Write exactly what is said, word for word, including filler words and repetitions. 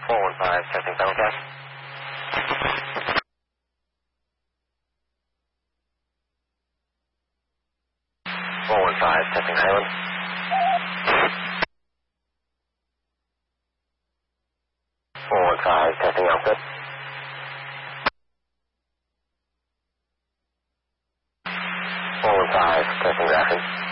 four one five, testing simulcast. four one five, testing Highland. four one five, testing output. four one five, testing Grafton.